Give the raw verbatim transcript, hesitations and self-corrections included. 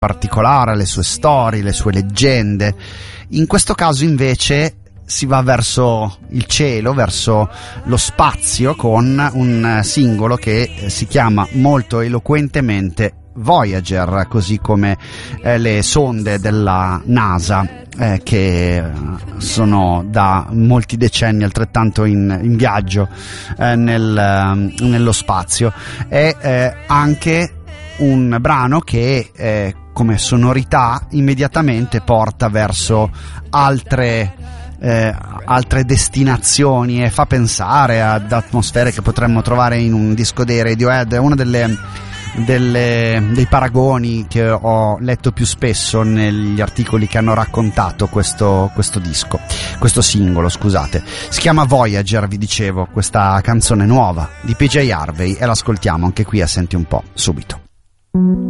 particolare, le sue storie, le sue leggende. In questo caso invece si va verso il cielo, verso lo spazio, con un singolo che si chiama molto eloquentemente Voyager, così come eh, le sonde della NASA eh, che sono da molti decenni altrettanto in, in viaggio eh, nel, nello spazio. È eh, anche un brano che eh, come sonorità immediatamente porta verso altre Eh, altre destinazioni e fa pensare ad atmosfere che potremmo trovare in un disco dei Radiohead. È uno delle, delle, dei paragoni che ho letto più spesso negli articoli che hanno raccontato questo, questo disco, questo singolo, scusate. Si chiama Voyager, vi dicevo, questa canzone nuova di P J Harvey, e l'ascoltiamo anche qui a Senti un po' subito.